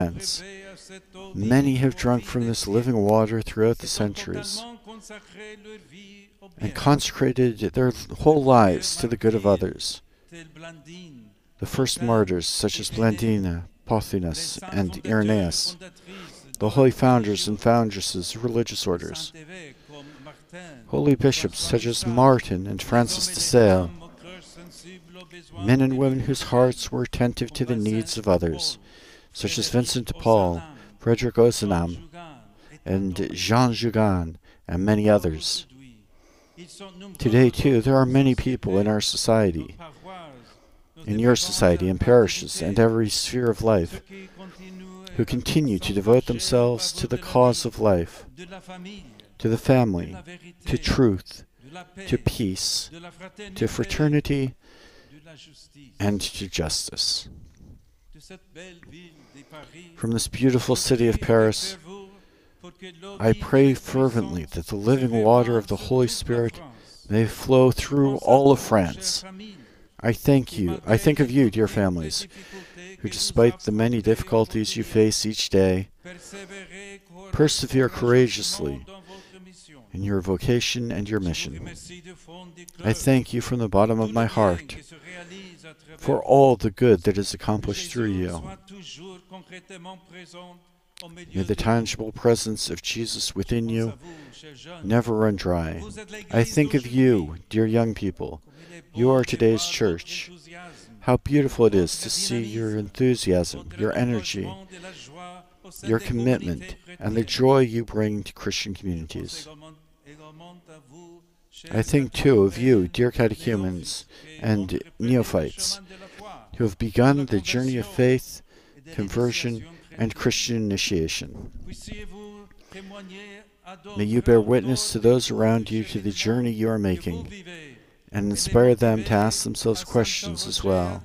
France. Many have drunk from this living water throughout the centuries and consecrated their whole lives to the good of others. The first martyrs, such as Blandine, Pothinus, and Irenaeus, the holy founders and foundresses of religious orders, holy bishops such as Martin and Francis de Sales, men and women whose hearts were attentive to the needs of others, such as Vincent de Paul, Frederick Ozanam, and Jean Jougan, and many others. Today, too, there are many people in our society, in your society, in parishes, and every sphere of life, who continue to devote themselves to the cause of life, to the family, to truth, to peace, to fraternity, and to justice. From this beautiful city of Paris, I pray fervently that the living water of the Holy Spirit may flow through all of France. I think of you, dear families, who despite the many difficulties you face each day, persevere courageously in your vocation and your mission. I thank you from the bottom of my heart for all the good that is accomplished through you. May the tangible presence of Jesus within you never run dry. I think of you, dear young people. You are today's church. How beautiful it is to see your enthusiasm, your energy, your commitment, and the joy you bring to Christian communities. I think, too, of you, dear catechumens and neophytes, who have begun the journey of faith, conversion, and Christian initiation. May you bear witness to those around you to the journey you are making, and inspire them to ask themselves questions as well.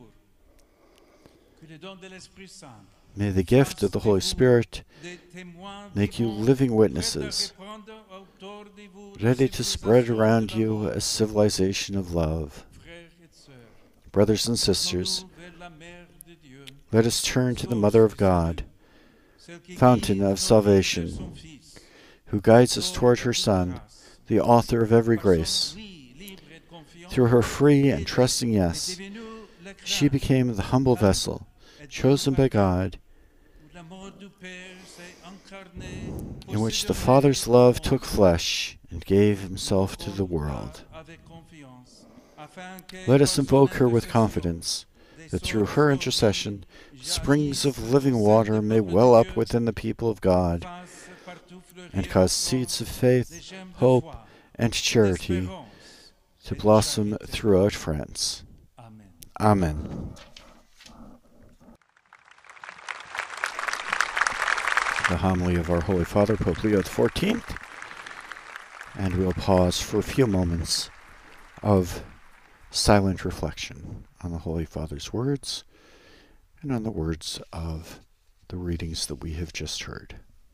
May the gift of the Holy Spirit make you living witnesses, ready to spread around you a civilization of love. Brothers and sisters, let us turn to the Mother of God, fountain of salvation, who guides us toward her Son, the author of every grace. Through her free and trusting yes, she became the humble vessel, chosen by God, in which the Father's love took flesh and gave himself to the world. Let us invoke her with confidence, that through her intercession, springs of living water may well up within the people of God, and cause seeds of faith, hope, and charity to blossom throughout France. Amen. The homily of our Holy Father, Pope Leo XIV, and we'll pause for a few moments of silent reflection on the Holy Father's words and on the words of the readings that we have just heard.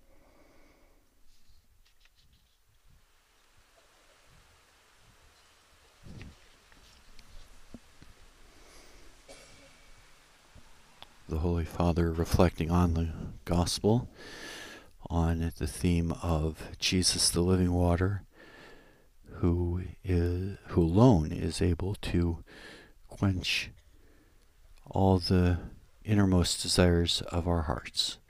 The Holy Father reflecting on the Gospel, on the theme of Jesus, the living water, who alone is able to quench all the innermost desires of our hearts.